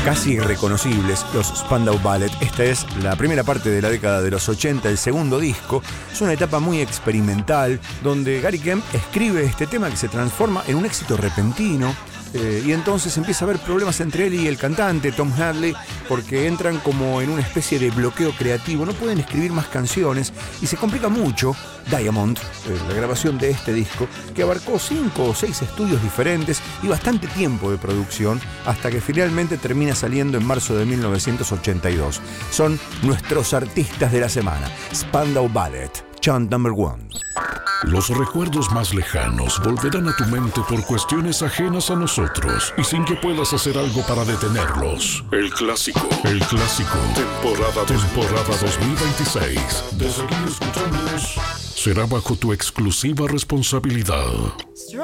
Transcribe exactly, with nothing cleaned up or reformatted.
Casi irreconocibles los Spandau Ballet. Esta es la primera parte de la década de los ochenta, el segundo disco. Es una etapa muy experimental donde Gary Kemp escribe este tema que se transforma en un éxito repentino. Eh, y entonces empieza a haber problemas entre él y el cantante Tom Hadley, porque entran como en una especie de bloqueo creativo, no pueden escribir más canciones y se complica mucho Diamond, eh, la grabación de este disco, que abarcó cinco o seis estudios diferentes y bastante tiempo de producción, hasta que finalmente termina saliendo en marzo de mil novecientos ochenta y dos. Son nuestros artistas de la semana, Spandau Ballet, Chant Number One. Los recuerdos más lejanos volverán a tu mente por cuestiones ajenas a nosotros y sin que puedas hacer algo para detenerlos. El clásico, el clásico, temporada, temporada dos mil veintiséis. De seguir escuchándonos, será bajo tu exclusiva responsabilidad.